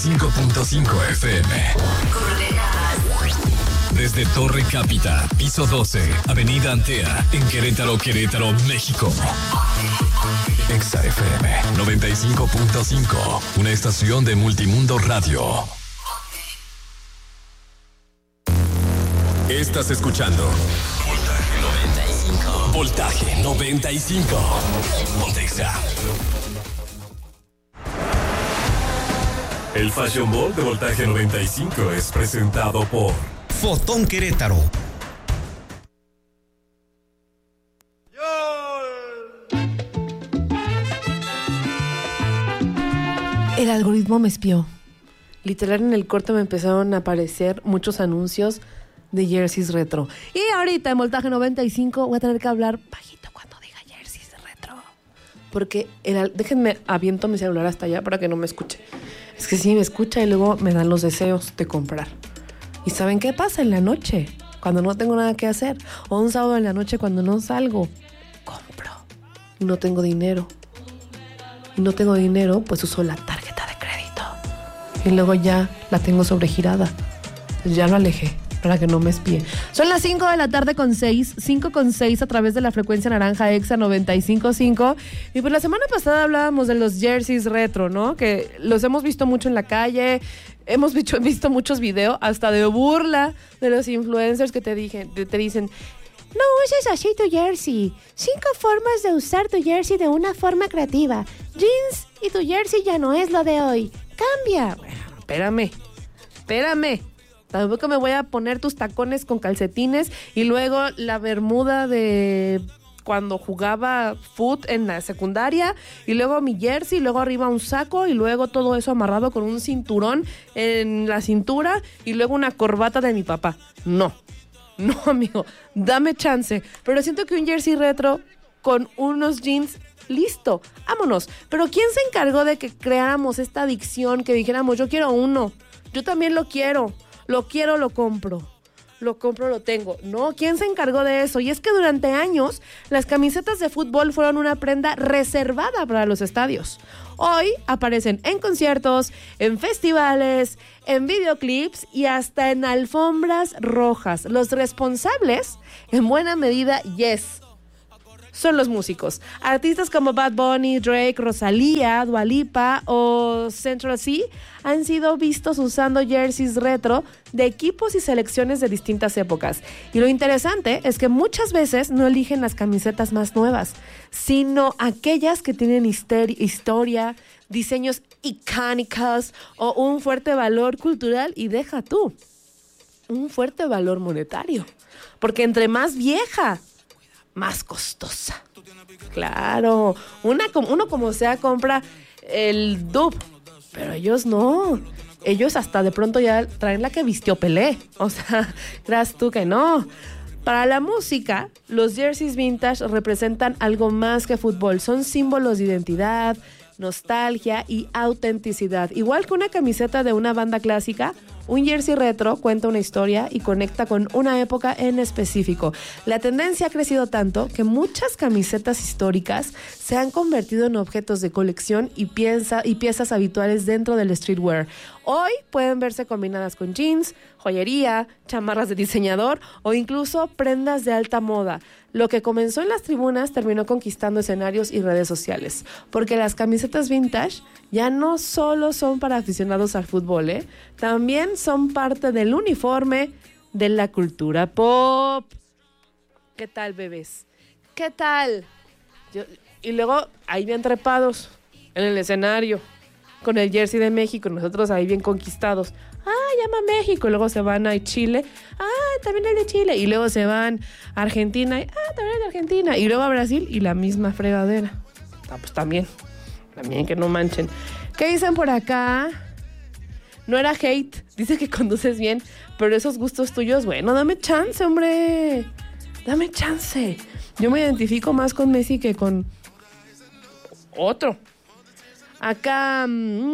5.5 FM. Desde Torre Cápita, piso 12, Avenida Antea, en Querétaro, México. Exa FM 95.5, una estación de Multimundo Radio. Estás escuchando Voltaje 95. Ponte Exa. El Fashion Ball de Voltaje 95 es presentado por Fotón Querétaro. El algoritmo me espió. Literal, en el corte me empezaron a aparecer muchos anuncios de jerseys retro. Y ahorita en Voltaje 95 voy a tener que hablar bajito cuando diga jerseys retro. Porque déjenme, aviento mi celular hasta allá para que no me escuche. Es que sí me escucha y luego me dan los deseos de comprar. ¿Y saben qué pasa en la noche? Cuando no tengo nada que hacer. O un sábado en la noche cuando no salgo. Compro. Y no tengo dinero. Y no tengo dinero, pues uso la tarjeta de crédito. Y luego ya la tengo sobregirada. Pues ya lo alejé para que no me espíe. Son las 5 de la tarde con 6, 5 con 6 a través de la frecuencia naranja Exa 95.5. Y pues la semana pasada hablábamos de los jerseys retro, ¿no? Que los hemos visto mucho en la calle. Hemos visto muchos videos hasta de burla de los influencers que te dicen, no uses así tu jersey. 5 formas de usar tu jersey de una forma creativa. Jeans y tu jersey ya no es lo de hoy. Cambia. Bueno, espérame. Tampoco me voy a poner tus tacones con calcetines y luego la bermuda de cuando jugaba foot en la secundaria y luego mi jersey y luego arriba un saco y luego todo eso amarrado con un cinturón en la cintura y luego una corbata de mi papá. No, amigo, dame chance. Pero siento que un jersey retro con unos jeans, listo, vámonos. Pero ¿quién se encargó de que creáramos esta adicción, que dijéramos, yo quiero uno, yo también lo quiero, lo compro? Lo compro, lo tengo. No, ¿quién se encargó de eso? Y es que durante años las camisetas de fútbol fueron una prenda reservada para los estadios. Hoy aparecen en conciertos, en festivales, en videoclips y hasta en alfombras rojas. Los responsables, en buena medida, son los músicos. Artistas como Bad Bunny, Drake, Rosalía, Dua Lipa o Central C han sido vistos usando jerseys retro de equipos y selecciones de distintas épocas. Y lo interesante es que muchas veces no eligen las camisetas más nuevas, sino aquellas que tienen historia, diseños icónicos o un fuerte valor cultural y deja tú, un fuerte valor monetario. Porque entre más vieja, más costosa. Claro, uno como sea compra el dub, pero ellos no. Ellos hasta de pronto ya traen la que vistió Pelé. O sea, creas tú que no. Para la música, los jerseys vintage representan algo más que fútbol. Son símbolos de identidad, nostalgia y autenticidad. Igual que una camiseta de una banda clásica, un jersey retro cuenta una historia y conecta con una época en específico. La tendencia ha crecido tanto que muchas camisetas históricas se han convertido en objetos de colección y piezas habituales dentro del streetwear. Hoy pueden verse combinadas con jeans, joyería, chamarras de diseñador o incluso prendas de alta moda. Lo que comenzó en las tribunas terminó conquistando escenarios y redes sociales, porque las camisetas vintage ya no solo son para aficionados al fútbol, también son parte del uniforme de la cultura pop. ¿Qué tal, bebés? ¿Qué tal? Y luego ahí bien trepados en el escenario con el jersey de México, nosotros ahí bien conquistados. Llama a México, y luego se van a Chile, también el de Chile, y luego se van a Argentina, también el de Argentina, y luego a Brasil, y la misma fregadera. Pues también que no manchen. ¿Qué dicen por acá? No era hate, dice que conduces bien, pero esos gustos tuyos, bueno, dame chance, hombre, dame chance. Yo me identifico más con Messi que con otro. Acá,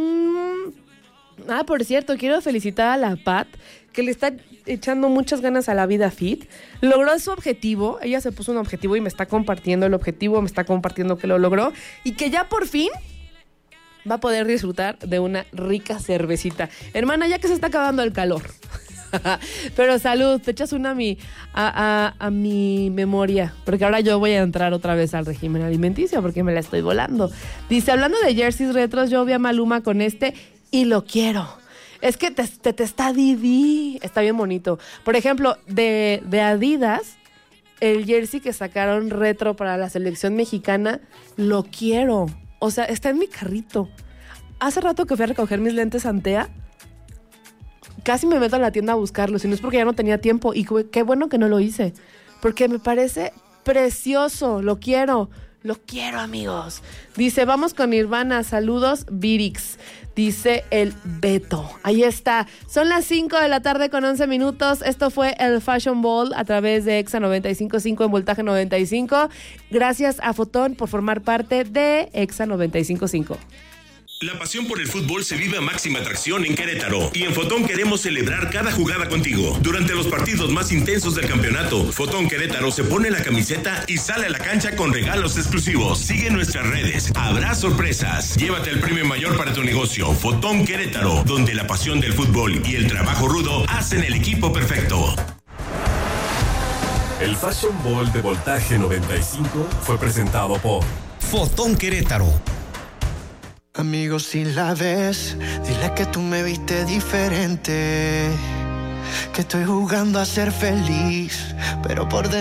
por cierto, quiero felicitar a la Pat, que le está echando muchas ganas a la vida fit. Logró su objetivo, ella se puso un objetivo y me está compartiendo el objetivo, me está compartiendo que lo logró y que ya por fin va a poder disfrutar de una rica cervecita. Hermana, ya que se está acabando el calor. Pero salud, te echas una a mi memoria, porque ahora yo voy a entrar otra vez al régimen alimenticio porque me la estoy volando. Dice, hablando de jerseys retros, yo vi a Maluma con este y lo quiero. Es que te está Didi, está bien bonito. Por ejemplo, de Adidas, el jersey que sacaron retro para la selección mexicana, lo quiero. O sea, está en mi carrito. Hace rato que fui a recoger mis lentes Antea, casi me meto a la tienda a buscarlos, y no es porque ya no tenía tiempo, y qué bueno que no lo hice, porque me parece precioso, lo quiero, amigos. Dice, vamos con Nirvana, saludos, Virix, dice el Beto. Ahí está, son las 5 de la tarde con 11 minutos, esto fue el Fashion Ball a través de Exa 95.5 en Voltaje 95, gracias a Fotón por formar parte de Exa 95.5. La pasión por el fútbol se vive a máxima atracción en Querétaro y en Fotón queremos celebrar cada jugada contigo. Durante los partidos más intensos del campeonato, Fotón Querétaro se pone la camiseta y sale a la cancha con regalos exclusivos. Sigue nuestras redes, habrá sorpresas. Llévate el premio mayor para tu negocio. Fotón Querétaro, donde la pasión del fútbol y el trabajo rudo hacen el equipo perfecto. El Fashion Ball de Voltaje 95 fue presentado por Fotón Querétaro. Amigo, si la ves, dile que tú me viste diferente, que estoy jugando a ser feliz, pero por dentro